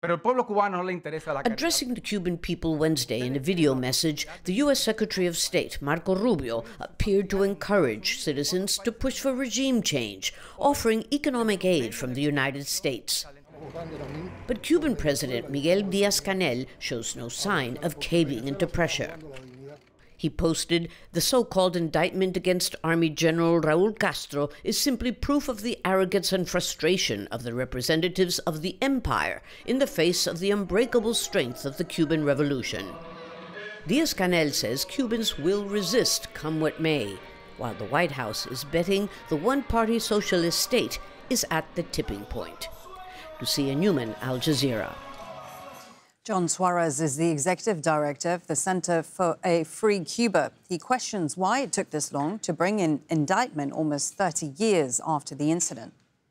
Pero el pueblo cubano no le interesa la caridad. Addressing the Cuban people Wednesday in a video message, the U.S. Secretary of State, Marco Rubio, appeared to encourage citizens to push for regime change, offering economic aid from the United States. But Cuban President Miguel Díaz-Canel shows no sign of caving into pressure. He posted, "The so-called indictment against Army General Raúl Castro is simply proof of the arrogance and frustration of the representatives of the empire in the face of the unbreakable strength of the Cuban Revolution." Díaz-Canel says Cubans will resist come what may, while the White House is betting the one-party socialist state is at the tipping point. Lucia Newman, Al Jazeera. John Suarez is the executive director of the Center for a Free Cuba. He questions why it took this long to bring in indictment almost 30 years after the incident.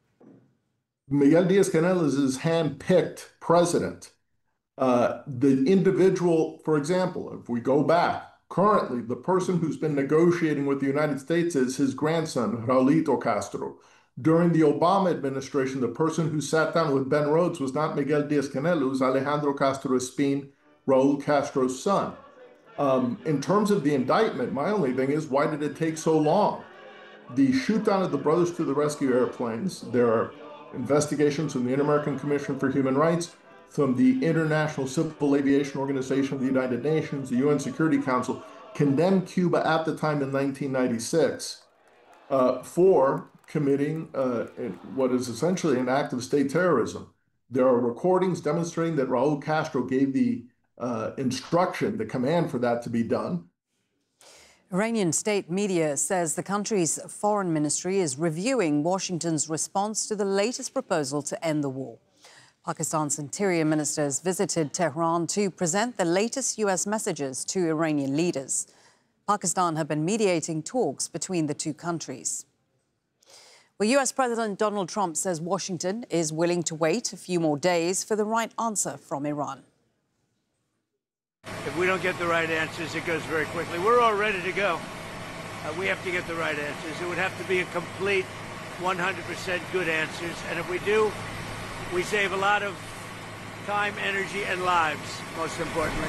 Miguel Díaz-Canel is his hand-picked president. The individual, for example, if we go back, currently the person who's been negotiating with the United States is his grandson, Raulito Castro. During the Obama administration, the person who sat down with Ben Rhodes was not Miguel Díaz-Canel, it was Alejandro Castro Espín, Raúl Castro's son. In terms of the indictment, my only thing is, why did it take so long? The shoot-down of the Brothers to the Rescue airplanes, there are investigations from the Inter-American Commission for Human Rights, from the International Civil Aviation Organization of the United Nations, the UN Security Council, condemned Cuba at the time in 1996 for committing what is essentially an act of state terrorism. There are recordings demonstrating that Raúl Castro gave the instruction, the command for that to be done. Iranian state media says the country's foreign ministry is reviewing Washington's response to the latest proposal to end the war. Pakistan's interior ministers visited Tehran to present the latest U.S. messages to Iranian leaders. Pakistan had been mediating talks between the two countries. Well, U.S. President Donald Trump says Washington is willing to wait a few more days for the right answer from Iran. If we don't get the right answers, it goes very quickly. We're all ready to go. We have to get the right answers. It would have to be a complete 100% good answers. And if we do, we save a lot of time, energy, and lives, most importantly.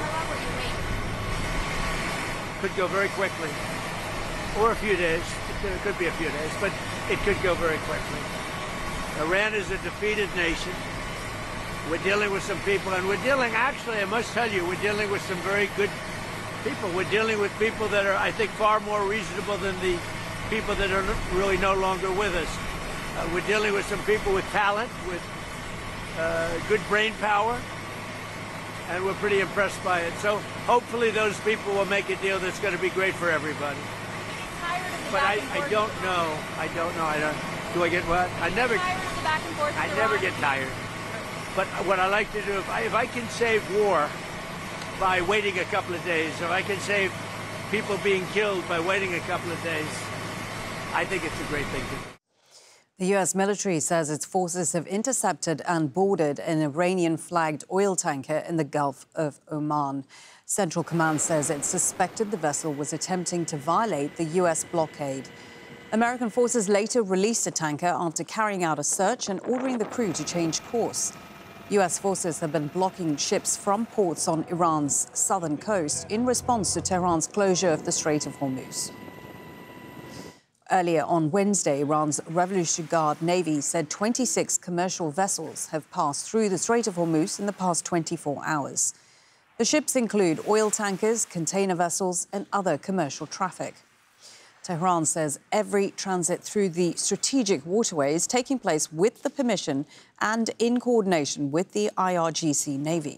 Could go very quickly. Or a few days. It could be a few days, but it could go very quickly. Iran is a defeated nation. We're dealing with some people, and we're dealing, actually, I must tell you, we're dealing with some very good people. We're dealing with people that are, I think, far more reasonable than the people that are really no longer with us. We're dealing with some people with talent, with good brain power, and we're pretty impressed by it. So hopefully those people will make a deal that's going to be great for everybody. But I don't know. Do I get what? I never get tired. But what I like to do, if I can save war by waiting a couple of days, if I can save people being killed by waiting a couple of days, I think it's a great thing to do. The U.S. military says its forces have intercepted and boarded an Iranian-flagged oil tanker in the Gulf of Oman. Central Command says it suspected the vessel was attempting to violate the U.S. blockade. American forces later released the tanker after carrying out a search and ordering the crew to change course. U.S. forces have been blocking ships from ports on Iran's southern coast in response to Tehran's closure of the Strait of Hormuz. Earlier on Wednesday, Iran's Revolutionary Guard Navy said 26 commercial vessels have passed through the Strait of Hormuz in the past 24 hours. The ships include oil tankers, container vessels, and other commercial traffic. Tehran says every transit through the strategic waterway is taking place with the permission and in coordination with the IRGC Navy.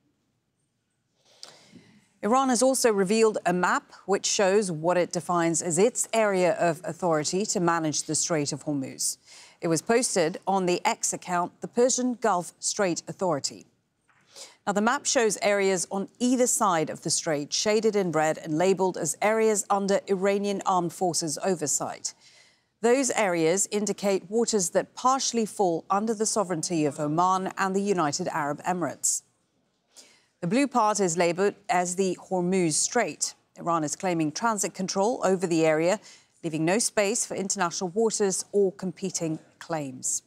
Iran has also revealed a map which shows what it defines as its area of authority to manage the Strait of Hormuz. It was posted on the X account, the Persian Gulf Strait Authority. Now, the map shows areas on either side of the strait, shaded in red and labelled as areas under Iranian armed forces oversight. Those areas indicate waters that partially fall under the sovereignty of Oman and the United Arab Emirates. The blue part is labelled as the Hormuz Strait. Iran is claiming transit control over the area, leaving no space for international waters or competing claims.